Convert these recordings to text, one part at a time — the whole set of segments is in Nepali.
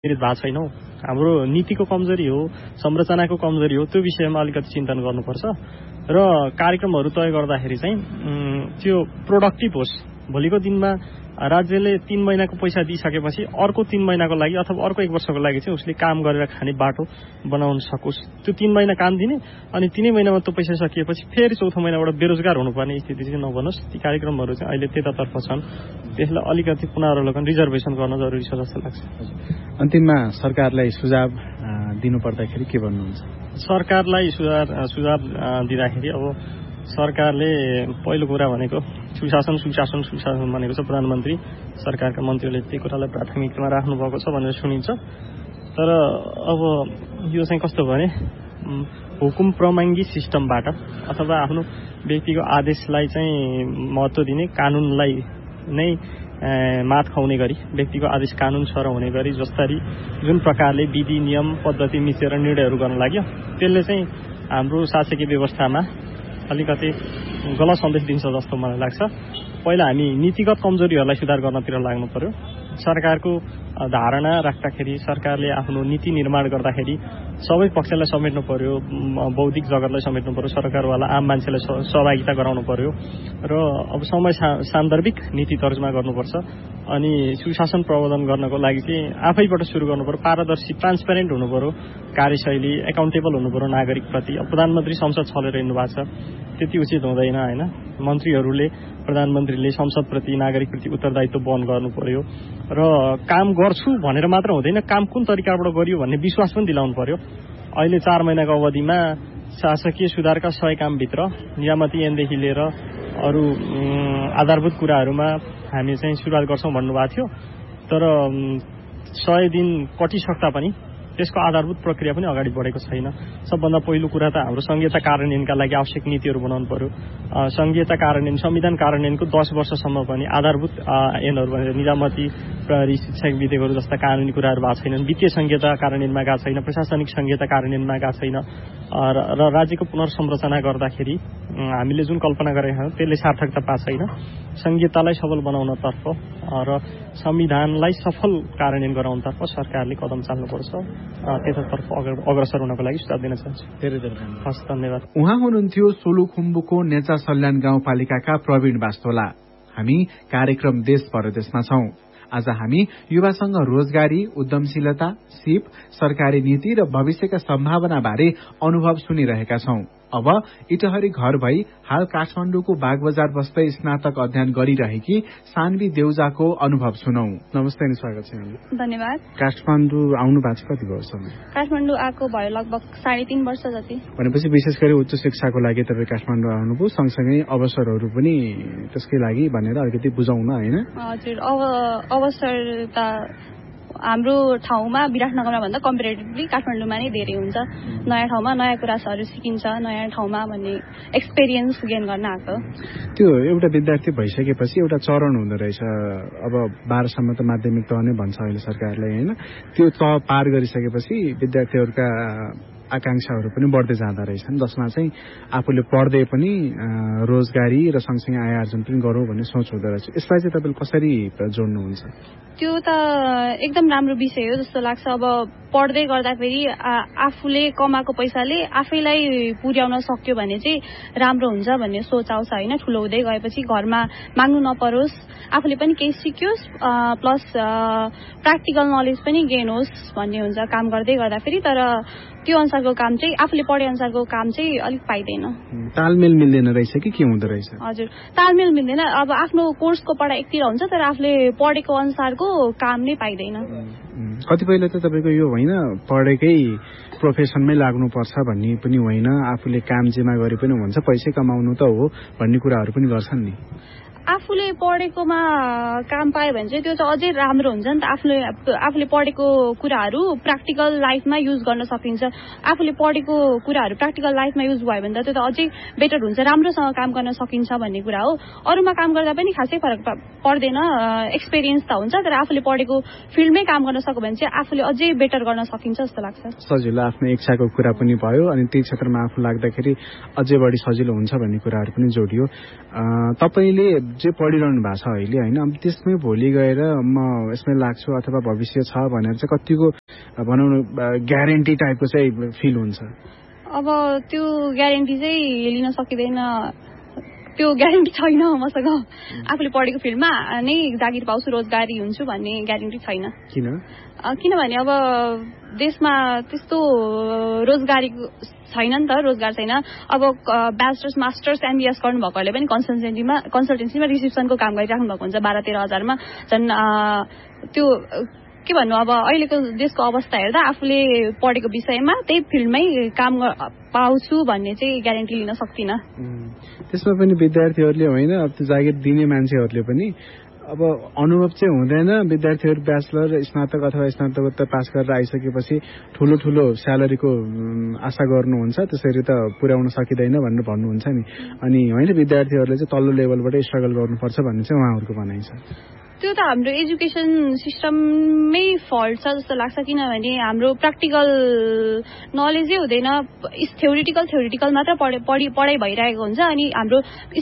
भएको छैनौँ। हाम्रो नीतिको कमजोरी हो, संरचनाको कमजोरी हो, त्यो विषयमा अलिकति चिन्तन गर्नुपर्छ र कार्यक्रमहरू तय गर्दाखेरि चाहिँ त्यो प्रोडक्टिभ होस्। भोलिको दिनमा राज्यले 3 महिनाको पैसा दिइसकेपछि अर्को 3 महिनाको लागि अथवा अर्को 1 वर्षको लागि चाहिँ उसले काम गरेर खाने बाटो बनाउन सकोस्। त्यो 3 महिना काम दिने अनि 3 महिनामा त्यो पैसा सकिएपछि फेरि चौथो महिनाबाट बेरोजगार हुनुपर्ने स्थिति चाहिँ नबनोस्। ती कार्यक्रमहरू चाहिँ अहिले त्यतातर्फ छन्। त्यसलाई अलिकति पुनरावलोकन रिजर्भेसन गर्न जरुरी छ जस्तो लाग्छ। अन्तिममा सरकारलाई सुझाव दिनुपर्दाखेरि के भन्नुहुन्छ? सरकारलाई सुझाव दिँदाखेरि अब सरकारले पहिलो कुरा भनेको सुशासन भनेको छ। प्रधानमन्त्री सरकारका मन्त्रीले त्यो कुरालाई प्राथमिकतामा राख्नु भएको छ भनेर सुनिन्छ। तर अब यो चाहिँ कस्तो भने हुकुम प्रमाङ्गी सिस्टमबाट अथवा आफ्नो व्यक्तिको आदेशलाई चाहिँ महत्त्व दिने, कानुनलाई नै मात खुवाउने गरी व्यक्तिको आदेश कानुन सर हुने गरी जसरी जुन प्रकारले विधि नियम पद्धति मिचेर निर्णयहरू गर्न लाग्यो त्यसले चाहिँ हाम्रो शासकीय व्यवस्थामा अलिकति गलत सन्देश दिन्छ जस्तो मलाई लाग्छ। पहिला हामी नीतिगत कमजोरीहरूलाई सुधार गर्नतिर लाग्नु पर्यो। सरकारको धारणा राख्दाखेरि, सरकारले आफ्नो नीति निर्माण गर्दाखेरि सबै पक्षलाई समेट्नु पर्यो, बौद्धिक जगतलाई समेट्नु पर्यो, सरकारवाला आम मान्छेलाई सहभागिता गराउनु पर्यो र अब समय सान्दर्भिक नीति तर्जमा गर्नुपर्छ। अनि सुशासन प्रवर्धन गर्नको लागि चाहिँ आफैबाट सुरु गर्नु पर्यो। पारदर्शी, ट्रान्सपेरेन्ट हुनु पर्यो कार्यशैली, एकाउन्टेबल हुनु पर्यो नागरिकप्रति। अब प्रधानमन्त्री संसद चलेर हिँड्नु भएको छ, त्यति उचित हुँदैन होइन। मन्त्रीहरूले, प्रधानमन्त्रीले संसदप्रति, नागरिकप्रति उत्तरदायित्व वहन गर्नु पर्यो र काम गर्छु भनेर मात्र हुँदैन, काम कुन तरिकाबाट गरियो भन्ने विश्वास पनि दिलाउनु पर्यो। अहिले 4 महिनाको अवधिमा शासकीय सुधारका 100 कामभित्र नियामती ऐनदेखि लिएर अरू आधारभूत कुराहरूमा हामी चाहिँ सुरुवात गर्छौँ भन्नुभएको थियो। तर 100 दिन कटिसक्दा पनि त्यसको आधारभूत प्रक्रिया पनि अगाडि बढेको छैन। सबभन्दा पहिलो कुरा त हाम्रो संघीयता कार्यान्वयनका लागि आवश्यक नीतिहरू बनाउनु पर्यो। संघीयता कार्यान्वयन, संविधान कार्यान्वयनको 10 वर्षसम्म पनि आधारभूत ऐनहरू भनेर निजामती, प्रहरी, शिक्षक विधेयकहरू जस्ता कानुनी कुराहरू भएको छैनन्। वित्तीय संघीयता कार्यान्वयनमा गएको छैन, प्रशासनिक संघीयता कार्यान्वयनमा गएको छैन र राज्यको पुनर्संरचना गर्दाखेरि हामीले जुन कल्पना गरेका छौँ त्यसले सार्थकता पाएको छैन। संघीयतालाई सबल बनाउनतर्फ र संविधानलाई सफल कार्यान्वयन गराउनतर्फ सरकारले कदम चाल्नुपर्छ। त्यसतर्फ अग्रसर हुनको लागि सुझाव दिन चाहन्छु। धेरै धेरै हस्, धन्यवाद। उहाँ हुनुहुन्थ्यो सोलुखुम्बुको नेचा सल्यान गाउँपालिकाका प्रवीण वास्तोला। हामी कार्यक्रम देश परदेशमा छौं। आज हामी युवासँग रोजगारी, उद्यमशीलता, सिप, सरकारी नीति र भविष्यका सम्भावना बारे अनुभव सुनिरहेका छौं। अब इटहरी घर भई हाल काठमाडौँको बागबजार बस्दै स्नातक अध्ययन गरिरहेकी सान्वी देउजाको अनुभव सुनौ। नमस्ते अनि स्वागत छ। धन्यवाद। काठमाडौँ आउनु भएको छ कति वर्ष? काठमाडौँ आएको भयो लगभग 3.5 वर्ष जति। भनेपछि विशेष गरी उच्च शिक्षाको लागि तपाईँ काठमाडौँ आउनुभयो, सँगसँगै अवसरहरू पनि त्यसकै लागि भनेर अलिकति बुझाउन होइन? हजुर, अवसर त हाम्रो ठाउँमा विराटनगरमा भन्दा कम्पेरिटिभली काठमाडौँमा नै धेरै हुन्छ। नयाँ ठाउँमा नयाँ कुराहरू सिकिन्छ, नयाँ ठाउँमा भन्ने एक्सपिरियन्स गेन गर्न आएको। त्यो एउटा विद्यार्थी भइसकेपछि एउटा चरण हुँदो रहेछ। अब 12 सम्म त माध्यमिक तह नै भन्छ अहिले सरकारले होइन। त्यो तह पार गरिसकेपछि विद्यार्थीहरूका आकांक्षाहरू पनि बढ्दै जाँदा रहेछन्, जसमा चाहिँ आफूले पढ्दै पनि रोजगारी र सँगसँगै आय आर्जन पनि गरौँ भन्ने सोच हुँदो रहेछ। यसलाई चाहिँ तपाईँले कसरी जोड्नुहुन्छ? त्यो त एकदम राम्रो विषय हो जस्तो लाग्छ। अब पढ्दै गर्दाखेरि आफूले कमाएको पैसाले आफैलाई पुर्याउन सक्यो भने चाहिँ राम्रो हुन्छ भन्ने सोच आउँछ होइन। ठुलो हुँदै गएपछि घरमा माग्नु नपरोस्, आफूले पनि केही सिक्योस्, प्लस प्र्याक्टिकल नलेज पनि गेन होस् भन्ने हुन्छ काम गर्दै गर्दाखेरि। तर त्यो अनुसारको काम चाहिँ, आफूले पढे अनुसारको काम चाहिँ अलिक पाइँदैन। तालमेल मिल्दैन रहेछ कि के हुँदो रहेछ? हजुर, तालमेल मिल्दैन। अब आफ्नो कोर्सको पढाइ एकतिर हुन्छ तर आफूले पढेको अनुसारको काम नै पाइँदैन। कतिपयले त तपाईँको यो होइन पढेकै प्रोफेसनमै लाग्नुपर्छ भन्ने पनि होइन, आफूले काम जेमा गरे पनि हुन्छ, पैसै कमाउनु त हो भन्ने कुराहरू पनि गर्छन् नि। आफूले पढेकोमा काम पायो भने चाहिँ त्यो चाहिँ अझै राम्रो हुन्छ नि त। आफूले पढेको कुराहरू प्र्याक्टिकल लाइफमा युज गर्न सकिन्छ। आफूले पढेको कुराहरू प्र्याक्टिकल लाइफमा युज भयो भने त त्यो त अझै बेटर हुन्छ, राम्रोसँग काम गर्न सकिन्छ भन्ने कुरा हो। अरूमा काम गर्दा पनि खासै फरक पर्दैन, एक्सपिरियन्स त हुन्छ। तर आफूले पढेको फिल्डमै काम गर्न सक्यो भने चाहिँ आफूले अझै बेटर गर्न सकिन्छ जस्तो लाग्छ। सजिलो, आफ्नो इच्छाको कुरा पनि भयो अनि त्यही क्षेत्रमा आफू लाग्दाखेरि अझै बढी सजिलो हुन्छ भन्ने कुराहरू पनि जोडियो। तपाईँले जे पढिरहनु भएको छ अहिले होइन, अब त्यसमै भोलि गएर म यसमै लाग्छु अथवा भविष्य छ भनेर चाहिँ कतिको भनौँ न ग्यारेन्टी टाइपको चाहिँ फिल हुन्छ? अब त्यो ग्यारेन्टी चाहिँ लिन सकिँदैन, त्यो ग्यारेन्टी छैन मसँग। आफूले पढेको फिल्डमा नै जागिर पाउँछु, रोजगारी हुन्छु भन्ने ग्यारेन्टी छैन। किनभने अब देशमा त्यस्तो रोजगारी छैन नि त, रोजगार छैन। अब ब्याचलर्स मास्टर्स एमबिएस गर्नुभएकोहरूले पनि कन्सल्टेन्सीमा रिसेप्सनको काम गरिराख्नु भएको हुन्छ 12-13 हजारमा। झन् त्यो के भन्नु, अब अहिलेको देशको अवस्था हेर्दा आफूले पढेको विषयमा त्यही फिल्डमै काम पाउँछु भन्ने चाहिँ ग्यारेन्टी लिन सक्दिनँ। त्यसमा पनि विद्यार्थीहरूले होइन, अब त्यो जागिर दिने मान्छेहरूले पनि अब अनुभव चाहिँ हुँदैन। विद्यार्थीहरू ब्याचलर स्नातक अथवा स्नातकोत्तर पास गरेर आइसकेपछि ठुलो ठुलो स्यालेरीको आशा गर्नुहुन्छ, त्यसरी त पुर्याउन सकिँदैन भनेर भन्नुहुन्छ नि। अनि होइन, विद्यार्थीहरूले चाहिँ तल्लो लेभलबाट स्ट्रगल गर्नुपर्छ भन्ने चाहिँ उहाँहरूको भनाइ छ। त्यो त हाम्रो एजुकेसन सिस्टममै फल्ट छ जस्तो लाग्छ। किनभने हाम्रो प्र्याक्टिकल नलेजै हुँदैन, थ्योरिटिकल मात्र पढाइ भइरहेको हुन्छ। अनि हाम्रो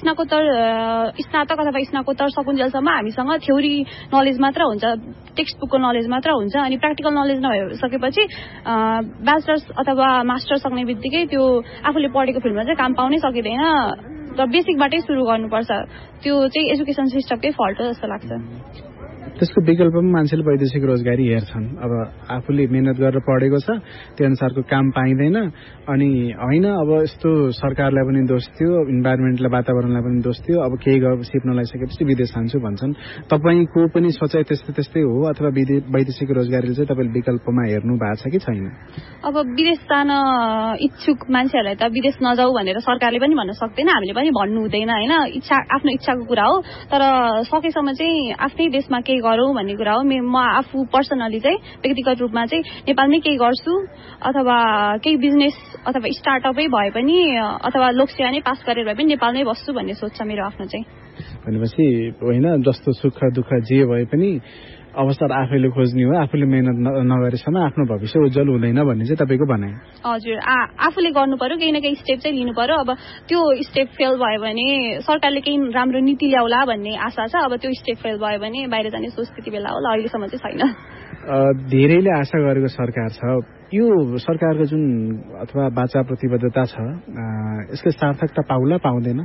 स्नातक अथवा स्नातकोत्तर सकुन्जेलसम्म हामीसँग थ्योरी नलेज मात्र हुन्छ, टेक्स्ट बुकको नलेज मात्र हुन्छ। अनि प्र्याक्टिकल नलेज नभइसकेपछि ब्याचलर्स अथवा मास्टर सक्ने बित्तिकै त्यो आफूले पढेको फिल्डमा चाहिँ काम पाउनै सकिँदैन। र बेसिकबाटै सुरु गर्नुपर्छ। त्यो चाहिँ एजुकेसन सिस्टमकै फल्ट हो जस्तो लाग्छ। त्यसको विकल्पमा मान्छेले वैदेशिक रोजगारी हेर्छन्। अब आफूले मेहनत गरेर पढेको छ, त्यो अनुसारको काम पाइँदैन। अनि होइन, अब यस्तो सरकारलाई पनि दोष थियो, इन्भाइरोमेन्टलाई, वातावरणलाई पनि दोष थियो। अब केही सिप नलाइसकेपछि विदेश जान्छु भन्छन्। तपाईँको पनि सोचाइ त्यस्तै हो अथवा वैदेशिक रोजगारीले चाहिँ तपाईँले विकल्पमा हेर्नु भएको छ कि छैन? अब विदेश जान इच्छुक मान्छेहरूलाई त विदेश नजाऊ भनेर सरकारले पनि भन्न सक्दैन, हामीले पनि भन्नु हुँदैन होइन। आफ्नो इच्छाको कुरा हो। तर सकेसम्म चाहिँ आफ्नै देशमा केही गरौँ भन्ने कुरा हो। म आफू पर्सनली चाहिँ व्यक्तिगत रूपमा चाहिँ नेपालमै केही गर्छु, अथवा केही बिजनेस अथवा स्टार्टअपै भए पनि अथवा लोकसेवा नै पास गरेर भए पनि नेपालमै बस्छु भन्ने सोच छ मेरो आफ्नो चाहिँ। भनेपछि होइन, जस्तो सुख दुःख जे भए पनि अवसर आफैले खोज्ने हो, आफूले मेहनत नगरेसम्म आफ्नो भविष्य उज्जवल हुँदैन भन्ने चाहिँ तपाईँको भनाइ? हजुर, आफूले गर्नु पर्यो, केही न केही स्टेप चाहिँ लिनु पर्यो। अब त्यो स्टेप फेल भयो भने सरकारले केही राम्रो नीति ल्याउला भन्ने आशा छ। अब त्यो स्टेप फेल भयो भने बाहिर जाने सोच त्यति बेला होला, अहिलेसम्म चाहिँ छैन। धेरैले आशा गरेको सरकार छ, यो सरकारको जुन अथवा बाचा प्रतिबद्धता छ, यसले सार्थकता पाउला पाउँदैन?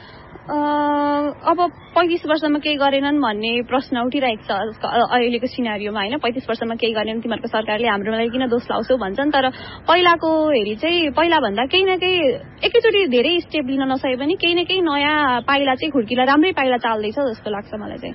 अब 35 वर्षमा केही गरेनन् भन्ने प्रश्न उठिरहेको छ अहिलेको सिनारियोमा होइन। 35 वर्षमा केही गरेनन्, तिमीहरूको सरकारले हाम्रोलाई किन दोष लाउँछौ भन्छन्। तर पहिलाको हेरी चाहिँ पहिलाभन्दा केही न केही एकैचोटि धेरै स्टेप लिन नसके पनि केही न केही नयाँ पाइला चाहिँ खुड्किला राम्रै पाइला चाल्दैछ जस्तो लाग्छ मलाई चाहिँ।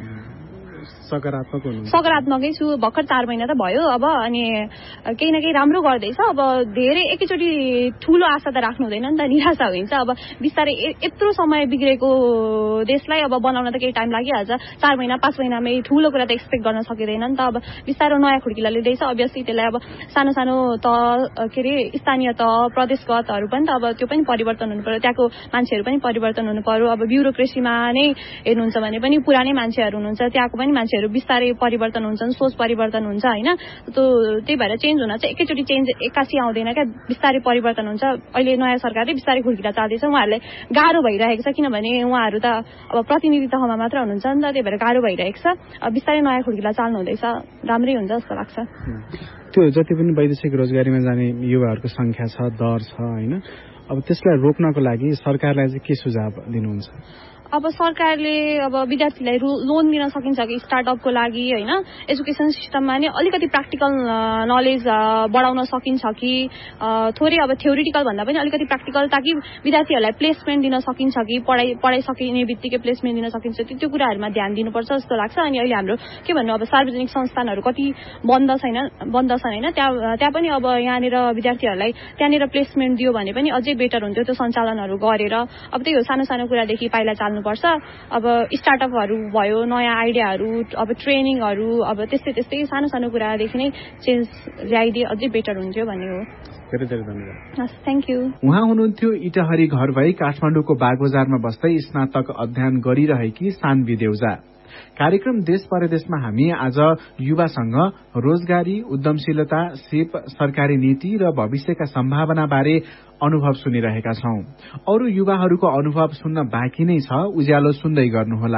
सकारात्मकै छु। भर्खर 4 महिना त भयो अब, अनि केही न केही राम्रो गर्दैछ। अब धेरै एकैचोटि ठुलो आशा त राख्नु हुँदैन नि त, निराशा हुन्छ। अब बिस्तारै यत्रो समय बिग्रेको देशलाई अब बनाउन त केही टाइम लागिहाल्छ। 4 महिना 5 महिनामै ठुलो कुरा त एक्सपेक्ट गर्न सकिँदैन नि त। अब बिस्तारो नयाँ खुड्किला लिँदैछ। अभियसली त्यसलाई अब सानो सानो स्थानीय तह, प्रदेशगतहरू पनि त अब त्यो पनि परिवर्तन हुनु पर्यो, त्यहाँको मान्छेहरू पनि परिवर्तन हुनु पर्यो। अब ब्युरोक्रेसीमा नै हेर्नुहुन्छ भने पनि पुरानै मान्छेहरू हुनुहुन्छ, त्यहाँको पनि मान्छेहरू बिस्तारै परिवर्तन हुन्छन्, सोच परिवर्तन हुन्छ होइन। त्यही भएर चेन्ज हुन चाहिँ एकैचोटि चेन्ज एक्कासी आउँदैन क्या, बिस्तारै परिवर्तन हुन्छ। अहिले नयाँ सरकारले बिस्तारै खुड्किला चाल्दैछ। उहाँहरूलाई गाह्रो भइरहेको छ, किनभने उहाँहरू त अब प्रतिनिधि तहमा मात्र हुनुहुन्छ नि त, त्यही भएर गाह्रो भइरहेको छ। बिस्तारै नयाँ खुड्किला चाल्नु हुँदैछ, राम्रै हुन्छ जस्तो लाग्छ। त्यो जति पनि वैदेशिक रोजगारीमा जाने युवाहरूको संख्या छ, दर छ होइन, अब त्यसलाई रोक्नको लागि सरकारलाई चाहिँ के सुझाव दिनुहुन्छ? अब सरकारले अब विद्यार्थीलाई लोन दिन सकिन्छ कि स्टार्टअपको लागि होइन। एजुकेसन सिस्टममा नै अलिकति प्र्याक्टिकल नलेज बढाउन सकिन्छ कि थोरै अब थ्योरिटिकल भन्दा पनि अलिकति प्र्याक्टिकल, ताकि विद्यार्थीहरूलाई प्लेसमेन्ट दिन सकिन्छ कि पढाइ सकिने बित्तिकै प्लेसमेन्ट दिन सकिन्छ, त्यो कुराहरूमा ध्यान दिनुपर्छ जस्तो लाग्छ। अनि अहिले हाम्रो के भन्नु, अब सार्वजनिक संस्थानहरू कति बन्द छन् होइन, त्यहाँ पनि अब यहाँनिर विद्यार्थीहरूलाई त्यहाँनिर प्लेसमेन्ट दियो भने पनि अझै बेटर हुन्थ्यो। त्यो सञ्चालनहरू गरेर अब त्यही हो, सानो सानो कुरादेखि पाइला चाल्नुपर्छ। अब स्टार्टअपहरू भयो, नयाँ आइडियाहरू, अब ट्रेनिङहरू, अब त्यस्तै सानो सानो कुरादेखि नै चेन्ज ल्याइदिए अझै बेटर हुन्थ्यो भन्ने हो। धेरै धेरै धन्यवाद। Thank you. उहाँ हुनुहुन्थ्यो इटहरी घर भई काठमाडौँको बागबजारमा बस्दै स्नातक अध्ययन गरिरहेकी सान्वी देउजा। कार्यक्रम देश परदेशमा हामी आज युवासँग रोजगारी, उद्यमशीलता, सिप, सरकारी नीति र भविष्यका सम्भावना बारे अनुभव सुनिरहेका छौं। अरू युवाहरूको अनुभव सुन्न बाँकी नै छ, उज्यालो सुन्दै गर्नुहोला।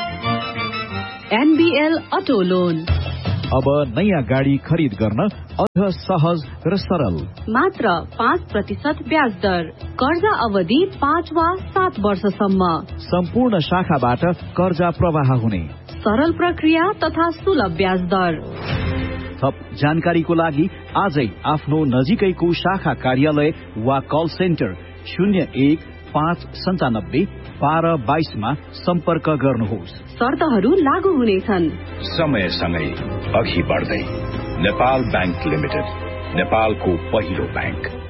NBL अटो लोन अब नयाँ गाडी खरिद गर्न अझ सहज र सरल। मात्र 5% ब्याज दर, कर्जा अवधि 5 वा 7 वर्षसम्म। सम्पूर्ण शाखाबाट कर्जा प्रवाह हुने सरल प्रक्रिया तथा सुलभ ब्याज दर। थप जानकारीको लागि आजै आफ्नो नजिकैको शाखा कार्यालय वा कल सेन्टर 0159921222 मा सम्पर्क गर्नुहोस्। शर्तहरू लागू हुनेछन्। समयसँगै अघि बढ्दै नेपाल बैंक लिमिटेड, नेपालको पहिलो बैंक।